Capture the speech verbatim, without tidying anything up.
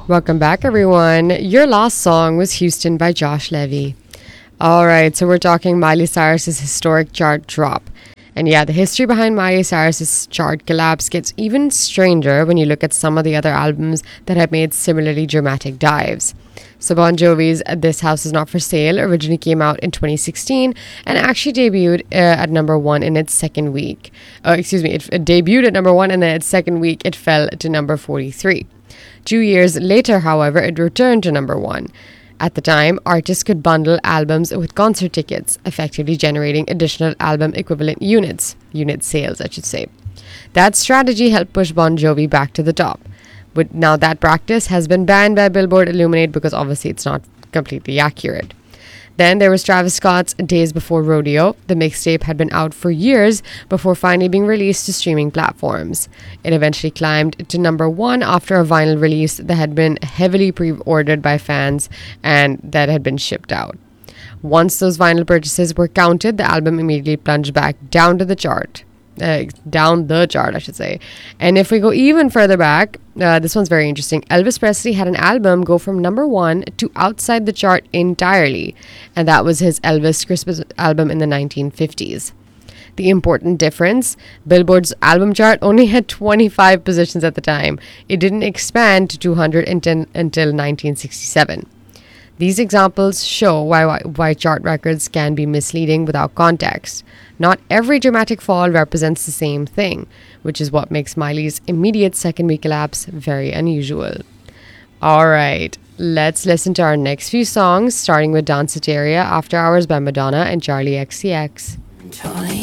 Welcome back, everyone. Your last song was Houston by Josh Levy. All right, so we're talking Miley Cyrus's historic chart drop. And yeah, the history behind Miley Cyrus's chart collapse gets even stranger when you look at some of the other albums that have made similarly dramatic dives. So Bon Jovi's This House Is Not For Sale originally came out in twenty sixteen and actually debuted uh, at number one in its second week. Uh, excuse me, it, it debuted at number one and then its second week it fell to number forty-three. Two years later, however, it returned to number one. At the time, artists could bundle albums with concert tickets, effectively generating additional album equivalent units, unit sales, I should say. That strategy helped push Bon Jovi back to the top. But now that practice has been banned by Billboard Illuminate because obviously it's not completely accurate. Then there was Travis Scott's Days Before Rodeo. The mixtape had been out for years before finally being released to streaming platforms. It eventually climbed to number one after a vinyl release that had been heavily pre-ordered by fans and that had been shipped out. Once those vinyl purchases were counted, the album immediately plunged back down to the chart. Uh, down the chart, I should say. And if we go even further back, uh, this one's very interesting. Elvis Presley had an album go from number one to outside the chart entirely, and that was his Elvis Christmas album in the nineteen fifties. The important difference, Billboard's album chart only had twenty-five positions at the time. It didn't expand to two hundred until nineteen sixty-seven. These examples show why, why why chart records can be misleading without context. Not every dramatic fall represents the same thing, which is what makes Miley's immediate second week collapse very unusual. All right, let's listen to our next few songs, starting with Danceteria, After Hours by Madonna and Charlie X C X.